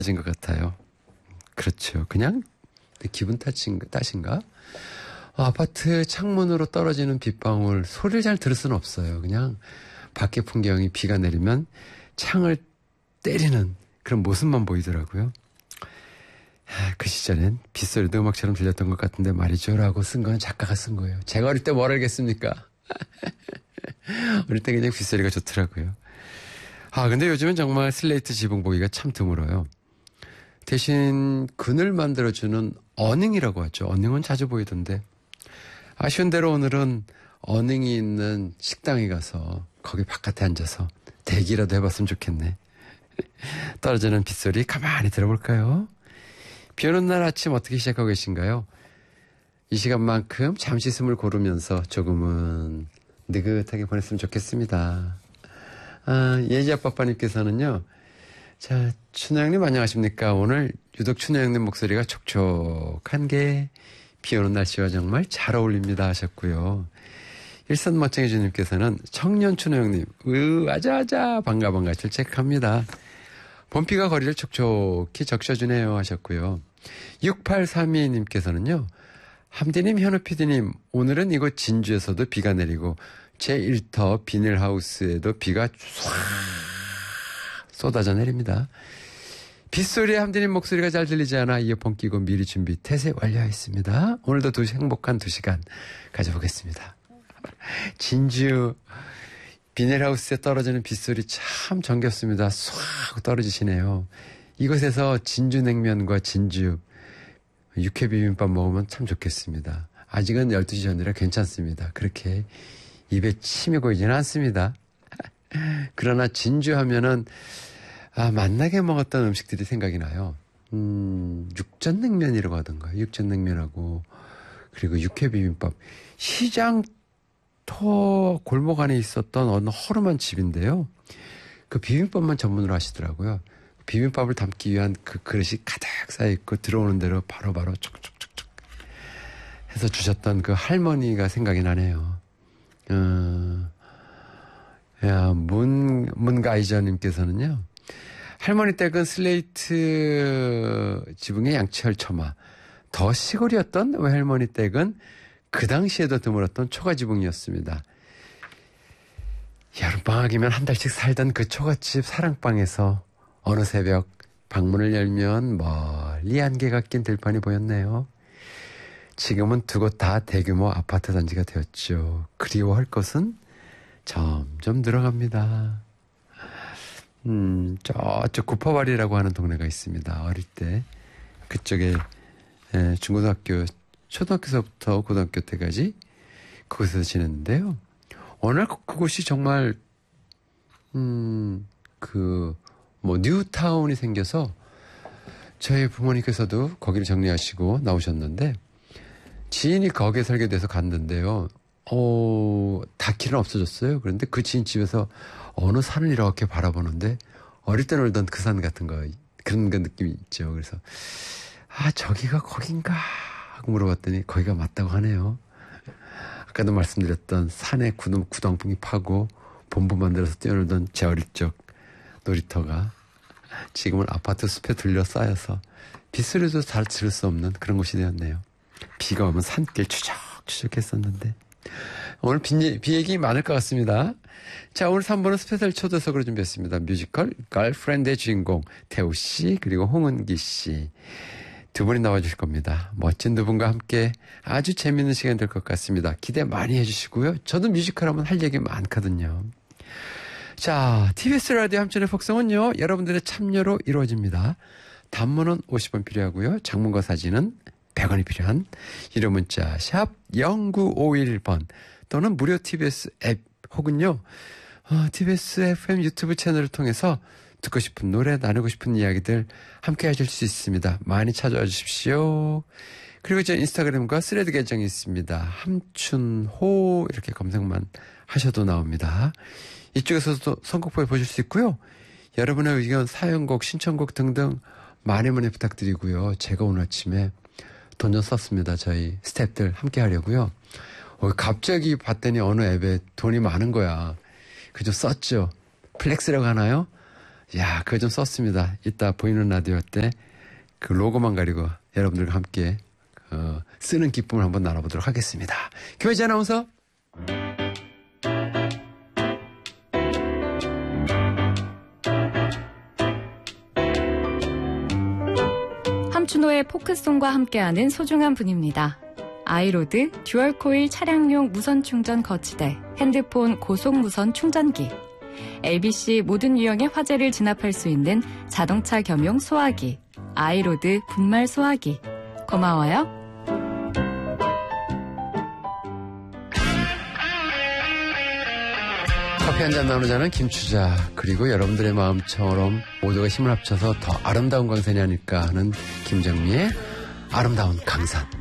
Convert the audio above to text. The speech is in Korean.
진 것 같아요. 그렇죠. 그냥 기분 탓인가? 아파트 창문으로 떨어지는 빗방울 소리를 잘 들을 수는 없어요. 그냥 밖의 풍경이 비가 내리면 창을 때리는 그런 모습만 보이더라고요. 그 시절엔 빗소리도 음악처럼 들렸던 것 같은데 말이죠 라고 쓴 건 작가가 쓴 거예요. 제가 어릴 때 뭘 알겠습니까? 어릴 때 그냥 빗소리가 좋더라고요. 근데 요즘은 정말 슬레이트 지붕 보기가 참 드물어요. 대신 그늘 만들어주는 어닝이라고 하죠. 어닝은 자주 보이던데 아쉬운 대로 오늘은 어닝이 있는 식당에 가서 거기 바깥에 앉아서 대기라도 해봤으면 좋겠네. 떨어지는 빗소리 가만히 들어볼까요? 비 오는 날 아침 어떻게 시작하고 계신가요? 이 시간만큼 잠시 숨을 고르면서 조금은 느긋하게 보냈으면 좋겠습니다. 예지아빠빠님께서는요. 자, 춘향님 안녕하십니까? 오늘 유독 춘향님 목소리가 촉촉한 게 비 오는 날씨와 정말 잘 어울립니다 하셨고요. 일선멋쟁이주님께서는 청년 춘향님 아자아자 반가 질책합니다. 봄비가 거리를 촉촉히 적셔주네요 하셨고요. 6832님께서는요. 함디님, 현우PD님 오늘은 이곳 진주에서도 비가 내리고 제1터 비닐하우스에도 비가 쏴 쏟아져 내립니다. 빗소리에 함디님 목소리가 잘 들리지 않아 이어폰 끼고 미리 준비 태세 완료했습니다. 오늘도 행복한 2시간 가져보겠습니다. 진주 비닐하우스에 떨어지는 빗소리 참 정겹습니다. 쏴 하고 떨어지시네요. 이곳에서 진주 냉면과 진주 육회 비빔밥 먹으면 참 좋겠습니다. 아직은 12시 전이라 괜찮습니다. 그렇게 입에 침이 고이지는 않습니다. 그러나 진주 하면은 맛나게 먹었던 음식들이 생각이 나요. 육전냉면이라고 하던가요. 육전냉면하고 그리고 육회 비빔밥. 시장터 골목 안에 있었던 어느 허름한 집인데요. 그 비빔밥만 전문으로 하시더라고요. 비빔밥을 담기 위한 그 그릇이 가득 쌓여있고 들어오는 대로 바로바로 촉촉촉촉 해서 주셨던 그 할머니가 생각이 나네요. 문가이저님께서는요. 할머니 댁은 슬레이트 지붕의 양치할 처마. 더 시골이었던 외할머니 댁은 그 당시에도 드물었던 초가지붕이었습니다. 여름방학이면 한 달씩 살던 그 초가집 사랑방에서 어느 새벽 방문을 열면 멀리 안개가 낀 들판이 보였네요. 지금은 두 곳 다 대규모 아파트 단지가 되었죠. 그리워할 것은 점점 늘어갑니다. 저쪽 구파발이라고 하는 동네가 있습니다. 어릴 때 그쪽에 중고등학교, 초등학교서부터 고등학교 때까지 그곳에서 지냈는데요. 어느 날 그곳이 정말 뉴타운이 생겨서 저희 부모님께서도 거기를 정리하시고 나오셨는데 지인이 거기에 살게 돼서 갔는데요. 다키는 없어졌어요. 그런데 그 지인 집에서 어느 산을 이렇게 바라보는데 어릴 때 놀던 그 산 같은 거 그런 그 느낌이 있죠. 그래서 저기가 거긴가 하고 물어봤더니 거기가 맞다고 하네요. 아까도 말씀드렸던 산에 구덩풍이 파고 본부 만들어서 뛰어놀던 제 어릴 적 놀이터가 지금은 아파트 숲에 둘러싸여서 빗소리도 잘 들을 수 없는 그런 곳이 되었네요. 비가 오면 산길 추적추적했었는데 오늘 비 얘기 많을 것 같습니다. 자, 오늘 3번은 스페셜 초대석으로 준비했습니다. 뮤지컬 걸프렌드의 주인공 태우씨 그리고 홍은기씨 두 분이 나와주실 겁니다. 멋진 두 분과 함께 아주 재밌는 시간 될 것 같습니다. 기대 많이 해주시고요. 저도 뮤지컬 하면 할 얘기 많거든요. 자, TBS 라디오 함천의 폭성은요. 여러분들의 참여로 이루어집니다. 단문은 50원 필요하고요. 장문과 사진은 100원이 필요한 유료 문자 샵 0951번 또는 무료 TBS 앱 혹은요. TBS FM 유튜브 채널을 통해서 듣고 싶은 노래, 나누고 싶은 이야기들 함께 하실 수 있습니다. 많이 찾아와 주십시오. 그리고 제 인스타그램과 스레드 계정이 있습니다. 함춘호 이렇게 검색만 하셔도 나옵니다. 이쪽에서도 선곡표 보실 수 있고요. 여러분의 의견, 사연곡, 신청곡 등등 많이 부탁드리고요. 제가 오늘 아침에 돈 좀 썼습니다. 저희 스태프들 함께 하려고요. 갑자기 봤더니 어느 앱에 돈이 많은 거야. 그저 썼죠. 플렉스라고 하나요? 야, 그거 좀 썼습니다. 이따 보이는 라디오 때 그 로고만 가리고 여러분들과 함께 쓰는 기쁨을 한번 나눠보도록 하겠습니다. 김혜지 아나운서. 함춘호의 포크송과 함께하는 소중한 분입니다. 아이로드 듀얼코일 차량용 무선 충전 거치대, 핸드폰 고속 무선 충전기, LBC 모든 유형의 화재를 진압할 수 있는 자동차 겸용 소화기, 아이로드 분말 소화기. 고마워요. 커피 한잔 나누자는 김추자, 그리고 여러분들의 마음처럼 모두가 힘을 합쳐서 더 아름다운 강산이 아닐까 하는 김정미의 아름다운 강산.